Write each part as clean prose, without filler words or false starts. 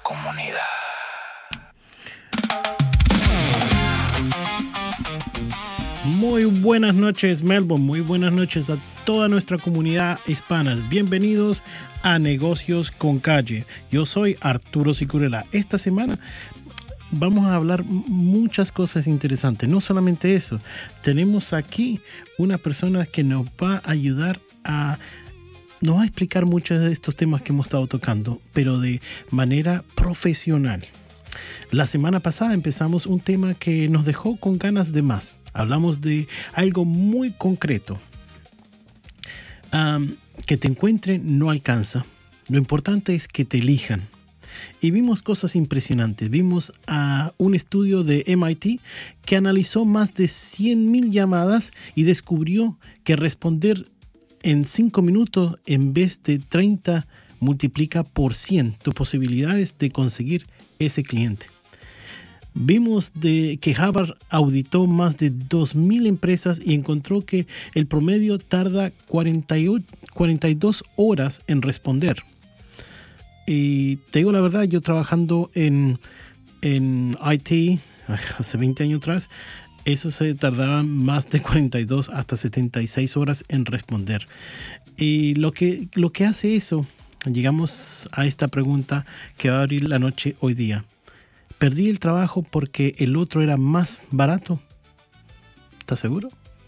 comunidad. Muy buenas noches, Melbourne. Muy buenas noches a toda nuestra comunidad hispana. Bienvenidos a Negocios con Calle. Yo soy Arturo Sicurela. Esta semana vamos a hablar muchas cosas interesantes. No solamente eso, tenemos aquí una persona que nos va a ayudar nos va a explicar muchos de estos temas que hemos estado tocando, pero de manera profesional. La semana pasada empezamos un tema que nos dejó con ganas de más. Hablamos de algo muy concreto. Que te encuentren no alcanza. Lo importante es que te elijan. Y vimos cosas impresionantes. Vimos a un estudio de MIT que analizó más de 100,000 llamadas y descubrió que responder en 5 minutos en vez de 30 multiplica por 100 tus posibilidades de conseguir ese cliente. Vimos que Harvard auditó más de 2,000 empresas y encontró que el promedio tarda 42 horas en responder. Y te digo la verdad, yo trabajando en IT hace 20 años atrás, eso se tardaba más de 42 hasta 76 horas en responder. Y lo que hace eso, llegamos a esta pregunta que va a abrir la noche hoy día. ¿Perdí el trabajo porque el otro era más barato? ¿Estás seguro?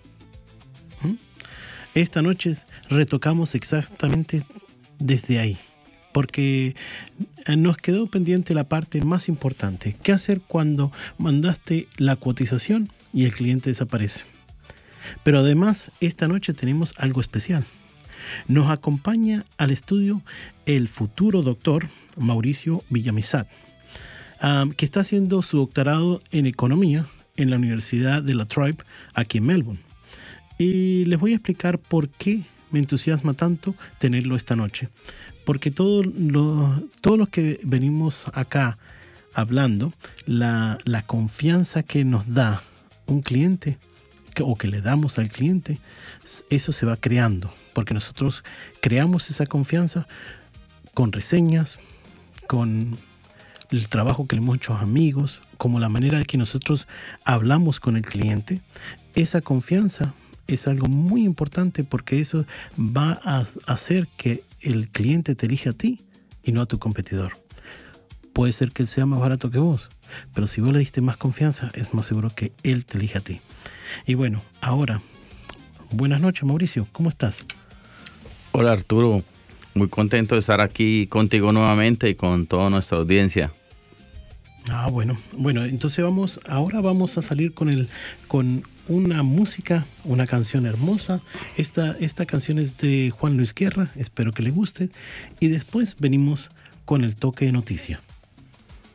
Esta noche retocamos exactamente desde ahí, porque nos quedó pendiente la parte más importante. ¿Qué hacer cuando mandaste la cotización y el cliente desaparece? Pero además, esta noche tenemos algo especial. Nos acompaña al estudio el futuro doctor Mauricio Villamizar, que está haciendo su doctorado en economía en la Universidad de La Trobe, aquí en Melbourne. Y les voy a explicar por qué me entusiasma tanto tenerlo esta noche. Porque todos los que venimos acá hablando, la confianza que nos da un cliente o que le damos al cliente, eso se va creando. Porque nosotros creamos esa confianza con reseñas, con el trabajo que le hemos hecho a amigos, como la manera en que nosotros hablamos con el cliente. Esa confianza es algo muy importante porque eso va a hacer que el cliente te elija a ti y no a tu competidor. Puede ser que él sea más barato que vos, pero si vos le diste más confianza, es más seguro que él te elija a ti. Y bueno, ahora, buenas noches, Mauricio, ¿cómo estás? Hola, Arturo. Muy contento de estar aquí contigo nuevamente y con toda nuestra audiencia. Bueno, entonces ahora vamos a salir con una música, una canción hermosa. Esta canción es de Juan Luis Guerra, espero que le guste. Y después venimos con el toque de noticia.